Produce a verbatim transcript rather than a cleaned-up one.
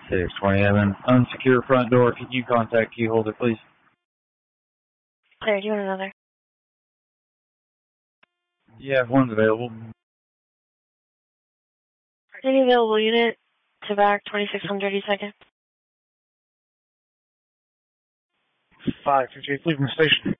six twenty, I have an unsecure front door. Could you contact key holder, please? There, do you want another? Yeah, one's available. Any available unit to back twenty-six hundred each second. five fifty-eight, leaving the station.